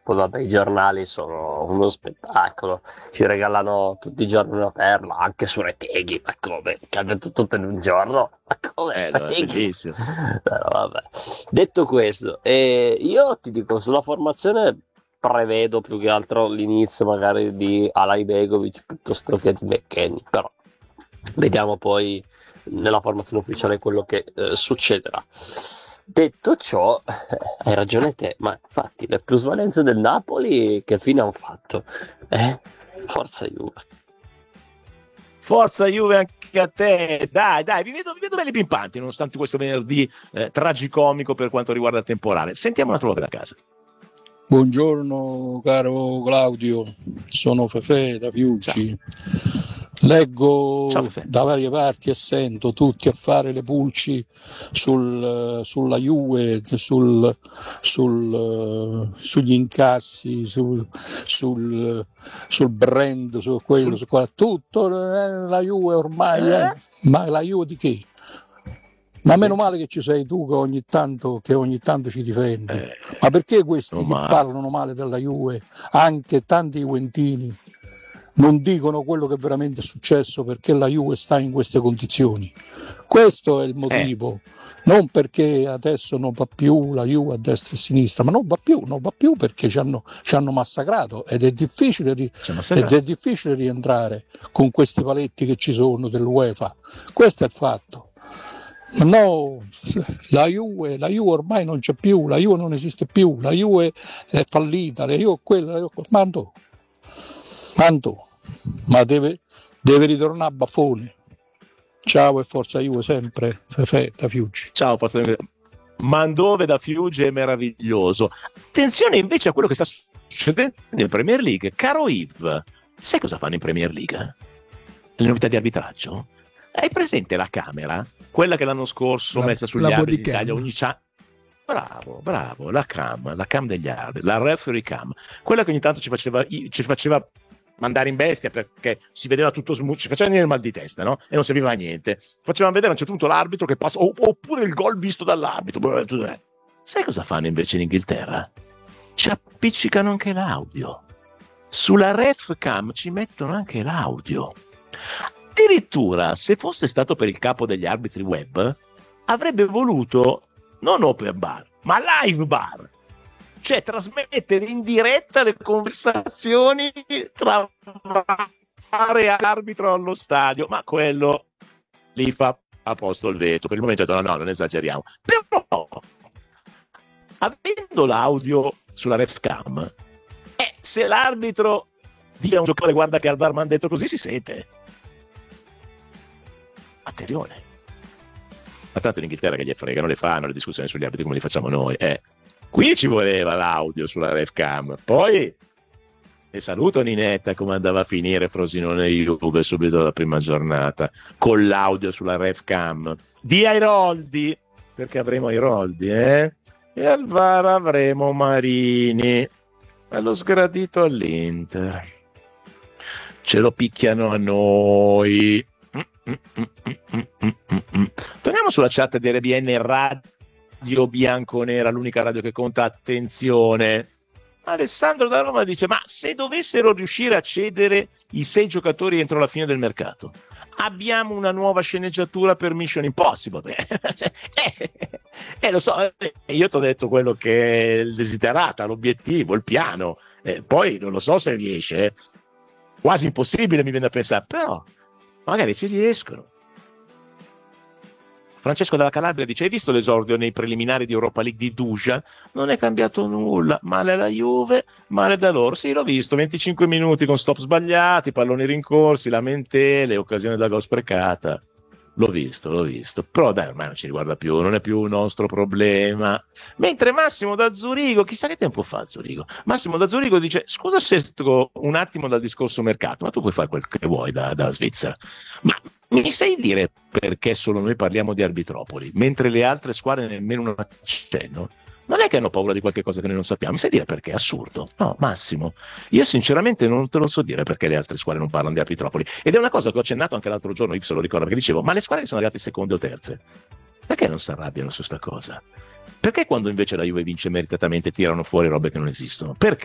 Poi vabbè, i giornali sono uno spettacolo, ci regalano tutti i giorni una perla, anche su Reteghi, ma come? Che ha detto tutto in un giorno? Ma come? No, è Reteghi? bellissimo. Però vabbè. Detto questo, io ti dico, sulla formazione prevedo più che altro l'inizio magari di Alay Begovic piuttosto che di McKennie, però vediamo poi nella formazione ufficiale quello che succederà. Detto ciò, hai ragione te, ma infatti le plusvalenze del Napoli che fine hanno fatto? Forza Juve. Forza Juve anche a te, dai, vi vedo belli pimpanti nonostante questo venerdì tragicomico per quanto riguarda il temporale. Sentiamo una trova da casa. Buongiorno caro Claudio, sono Fefè da Fiuggi. Ciao. Leggo Ciao, Fefè. da varie parti e sento tutti a fare le pulci sulla Juve, sugli incassi, sul brand, su quello, su quello. Tutto la Juve ormai è. Ma la Juve di che? Ma meno male che ci sei tu che ogni tanto ci difendi. Ma perché questi che parlano male della Juve, anche tanti juventini, non dicono quello che veramente è successo perché la Juve sta in queste condizioni? Questo è il motivo. Non perché adesso non va più la Juve a destra e a sinistra, ma non va più perché ci hanno massacrato ed è difficile rientrare con questi paletti che ci sono dell'UEFA. Questo è il fatto. No, la Juve ormai non c'è più, la Juve non esiste più, la Juve è fallita, la Juve è quella, la Juve... ma deve ritornare a Baffone. Ciao e forza Juve sempre, Fefè da Fiuggi. Ciao, Mandove da Fiuggi è meraviglioso. Attenzione invece a quello che sta succedendo in Premier League. Caro Yves, sai cosa fanno in Premier League? Le novità di arbitraggio? Hai presente la camera? Quella che l'anno scorso messa sugli arbitri in Italia ogni Bravo, la cam degli arbitri, la referee cam, quella che ogni tanto ci faceva mandare in bestia perché si vedeva tutto ci faceva venire il mal di testa, no? E non serviva a niente. Facevano vedere a un certo punto l'arbitro che passa, oppure il gol visto dall'arbitro. Sai cosa fanno invece in Inghilterra? Ci appiccicano anche l'audio. Sulla ref cam ci mettono anche l'audio. Addirittura, se fosse stato per il capo degli arbitri web, avrebbe voluto non open bar, ma live bar. Cioè trasmettere in diretta le conversazioni tra vari arbitro allo stadio. Ma quello lì fa a posto il veto. Per il momento ho detto no, non esageriamo. Però, avendo l'audio sulla ref cam, se l'arbitro dice a un giocatore guarda che al bar mi hanno detto così, si sente. Attenzione. Ma tanto in Inghilterra che gli frega, non le fanno le discussioni sugli arbitri come le facciamo noi. Qui ci voleva l'audio sulla ref cam. Poi e saluto Ninetta come andava a finire Frosinone Juve subito dalla prima giornata con l'audio sulla ref cam. Di Airoldi, perché avremo Airoldi, e al VAR avremo Marini. Bello sgradito all'Inter. Ce lo picchiano a noi. Torniamo sulla chat di RBN Radio Bianconera, l'unica radio che conta. Attenzione, Alessandro da Roma dice: ma se dovessero riuscire a cedere i 6 giocatori entro la fine del mercato, abbiamo una nuova sceneggiatura per Mission Impossible. Lo so, io ti ho detto quello che è il desiderata, l'obiettivo, il piano, poi non lo so se riesce, quasi impossibile mi viene a pensare, però magari ci riescono. Francesco dalla Calabria dice: hai visto l'esordio nei preliminari di Europa League di Dusan? Non è cambiato nulla, male la Juve, male da loro. Sì, l'ho visto, 25 minuti con stop sbagliati, palloni rincorsi, lamentele, occasione da gol sprecata. L'ho visto, però dai, ormai non ci riguarda più, non è più un nostro problema. Mentre Massimo da Zurigo, chissà che tempo fa Zurigo, Massimo da Zurigo dice: scusa se esco un attimo dal discorso mercato, ma tu puoi fare quel che vuoi da Svizzera, ma mi sai dire perché solo noi parliamo di Arbitropoli, mentre le altre squadre nemmeno un accenno? Non è che hanno paura di qualche cosa che noi non sappiamo, mi sai dire perché? È assurdo. No, Massimo, io sinceramente non te lo so dire perché le altre squadre non parlano di Arbitropoli. Ed è una cosa che ho accennato anche l'altro giorno, io se lo ricordo, perché dicevo: ma le squadre che sono arrivate seconde o terze, perché non si arrabbiano su sta cosa? Perché quando invece la Juve vince meritatamente tirano fuori robe che non esistono? Perché?